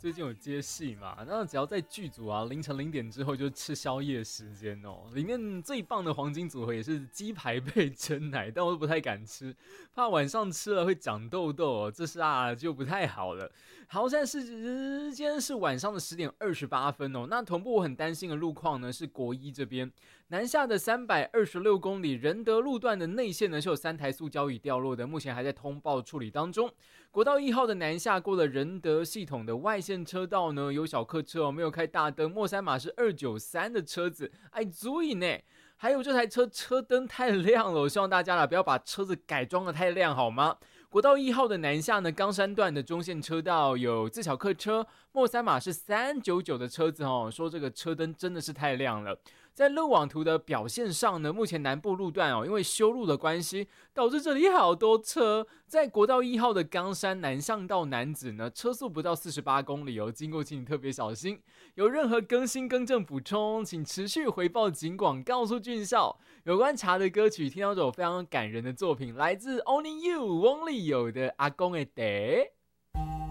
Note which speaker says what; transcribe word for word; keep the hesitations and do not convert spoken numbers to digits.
Speaker 1: 最近有接戏嘛，那只要在剧组啊凌晨零点之后就吃宵夜时间哦。里面最棒的黄金组合也是鸡排配蒸奶，但我都不太敢吃，怕晚上吃了会长痘痘哦，这是啊就不太好了。好，现在时间是晚上的十点二十八分哦。那同步我很担心的路况呢是国一这边南下的三百二十六公里仁德路段的内线呢是有三台塑胶椅掉落的，目前还在通报处理当中。国道一号的南下过了仁德系统的外线车道呢，有小客车哦，没有开大灯，末三码是二九三的车子，哎，足以呢。还有这台车车灯太亮了，我希望大家啦不要把车子改装的太亮好吗？国道一号的南下呢，冈山段的中线车道有自小客车，末三码是三九九的车子哦，说这个车灯真的是太亮了。在路网图的表现上呢，目前南部路段哦，因为修路的关系，导致这里好多车。在国道一号的冈山南向到南子呢，车速不到四十八公里哦，经过请你特别小心。有任何更新更正补充，请持续回报警广，告诉俊孝。有关茶的歌曲，听到这首非常感人的作品，来自 Only You 翁立友的阿公的地。